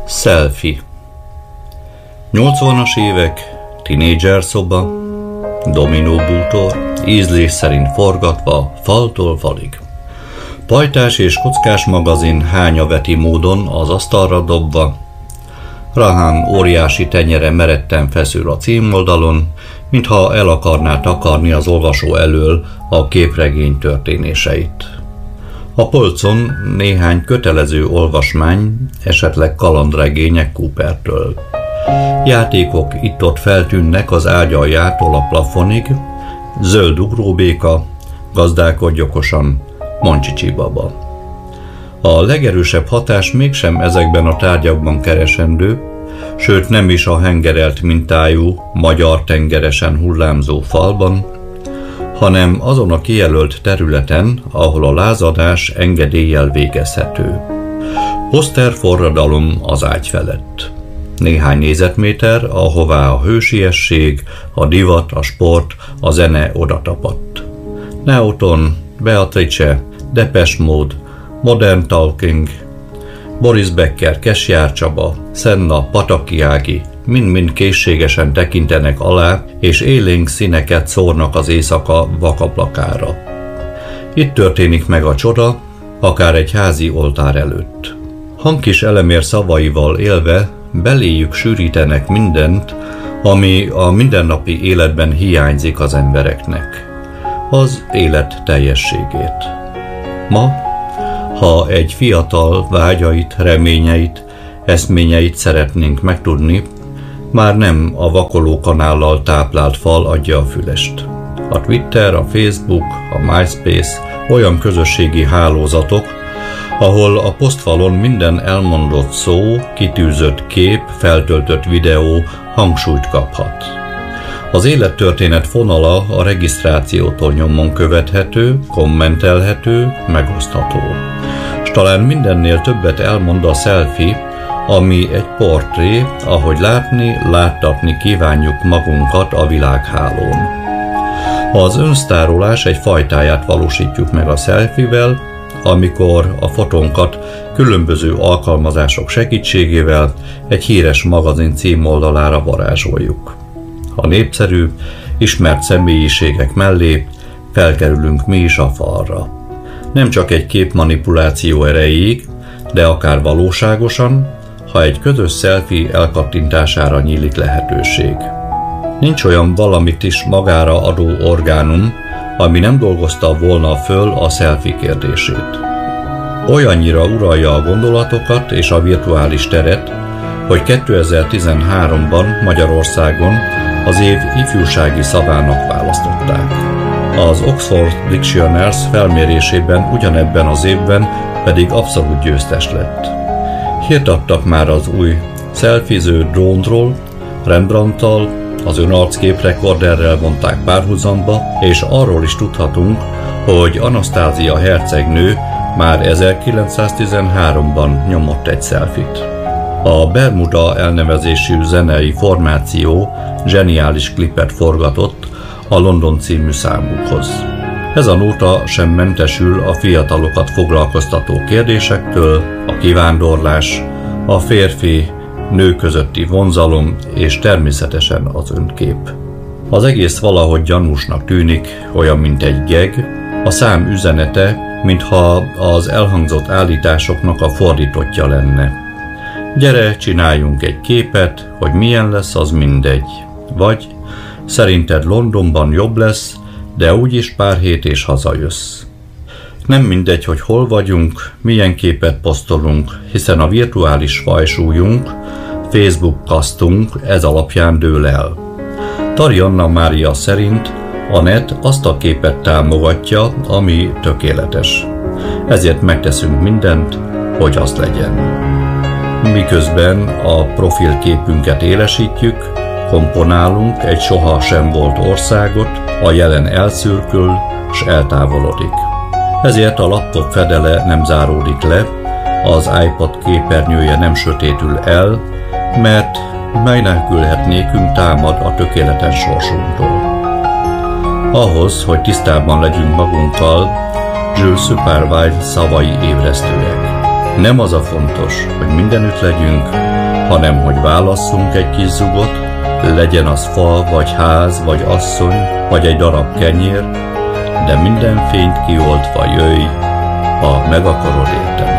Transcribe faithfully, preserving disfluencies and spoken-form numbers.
Selfie. nyolcvanas évek, tinédzser szoba, dominó bútor, ízlés szerint forgatva faltól falig. Pajtás és kockás magazin hányaveti módon az asztalra dobva, Rahán óriási tenyere meredten feszül a címoldalon, mintha el akarná takarni az olvasó elől a képregény történéseit. A polcon néhány kötelező olvasmány, esetleg kalandregények Coopertől. Játékok itt-ott feltűnnek az ágyaljától a plafonig, zöld ugróbéka, gazdálkodj okosan, Moncsicsi baba. A legerősebb hatás mégsem ezekben a tárgyakban keresendő, sőt nem is a hengerelt mintájú, magyar tengeresen hullámzó falban, hanem azon a kijelölt területen, ahol a lázadás engedéllyel végezhető. Poszter forradalom az ágy felett. Néhány négyzetméter, ahová a hősiesség, a divat, a sport, a zene odatapadt. Newton, Beatrice, Depeche Mode, Modern Talking, Boris Becker, Kesjár Csaba, Senna, Pataki Ági mind-mind készségesen tekintenek alá, és élénk színeket szórnak az éjszaka vakablakára. Itt történik meg a csoda, akár egy házi oltár előtt. Hankis Elemér szavaival élve beléjük sűrítenek mindent, ami a mindennapi életben hiányzik az embereknek. Az élet teljességét. Ma, ha egy fiatal vágyait, reményeit, eszményeit szeretnénk megtudni, már nem a vakoló kanállal táplált fal adja a fülest. A Twitter, a Facebook, a MySpace olyan közösségi hálózatok, ahol a posztfalon minden elmondott szó, kitűzött kép, feltöltött videó hangsúlyt kaphat. Az élettörténet fonala a regisztrációtól nyomon követhető, kommentelhető, megosztható. S talán mindennél többet elmond a selfie, ami egy portré, ahogy látni, láttatni kívánjuk magunkat a világhálón. Az önsztárolás egy fajtáját valósítjuk meg a selfie-vel, amikor a fotónkat különböző alkalmazások segítségével egy híres magazin címoldalára varázsoljuk. A népszerű, ismert személyiségek mellé felkerülünk mi is a falra. Nem csak egy képmanipuláció erejéig, de akár valóságosan, ha egy közös selfie elkattintására nyílik lehetőség. Nincs olyan valamit is magára adó orgánum, ami nem dolgozta volna föl a selfie kérdését. Olyannyira uralja a gondolatokat és a virtuális teret, hogy kétezer-tizenháromban Magyarországon az év ifjúsági szavának választották. Az Oxford Dictionaries felmérésében ugyanebben az évben pedig abszolút győztes lett. Hírt adtak már az új szelfiző drónról, Rembrandttal, az önarckép rekorderrel vonták párhuzamba, és arról is tudhatunk, hogy Anasztázia hercegnő már ezerkilencszáztizenháromban nyomott egy selfit. A Bermuda elnevezésű zenei formáció zseniális klipet forgatott a London című számukhoz. Ez a nóta sem mentesül a fiatalokat foglalkoztató kérdésektől, a kivándorlás, a férfi-nő közötti vonzalom és természetesen az önkép. Az egész valahogy gyanúsnak tűnik, olyan mint egy geg, a szám üzenete, mintha az elhangzott állításoknak a fordítottja lenne. Gyere, csináljunk egy képet, hogy milyen lesz, az mindegy. Vagy szerinted Londonban jobb lesz, de úgyis pár hét és hazajössz. Nem mindegy, hogy hol vagyunk, milyen képet posztolunk, hiszen a virtuális fajsúlyunk, Facebook kasztunk ez alapján dől el. Tari Anna Mária szerint a net azt a képet támogatja, ami tökéletes. Ezért megteszünk mindent, hogy azt legyen. Miközben a profilképünket élesítjük, komponálunk egy soha sem volt országot, a jelen elszürkül s eltávolodik. Ezért a laptop fedele nem záródik le, az iPad képernyője nem sötétül el, mert menekülhetnékünk támad a tökéletes sorsunktól. Ahhoz, hogy tisztában legyünk magunkkal, Jules Supervive szavai ébresztőek. Nem az a fontos, hogy mindenütt legyünk, hanem hogy válasszunk egy kis zugot, legyen az fa, vagy ház, vagy asszony, vagy egy darab kenyér, de minden fényt kioltva jöjj, ha meg akarod érteni.